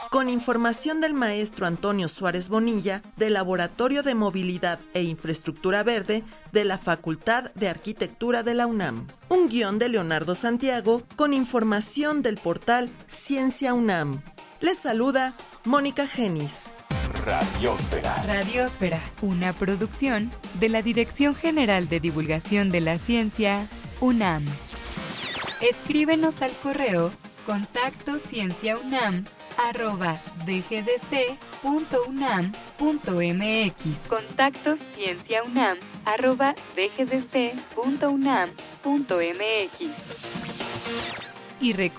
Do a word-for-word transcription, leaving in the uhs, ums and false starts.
Con información del maestro Antonio Suárez Bonilla, del Laboratorio de Movilidad e Infraestructura Verde de la Facultad de Arquitectura de la UNAM. Un guión de Leonardo Santiago con información del portal Ciencia UNAM. Les saluda Mónica Genis. Radiosfera. Radiosfera, una producción de la Dirección General de Divulgación de la Ciencia, UNAM. Escríbenos al correo contacto cienciaunam arroba dgdc.unam.mx. Contacto cienciaunam arroba dgdc.unam.mx. Y recuerda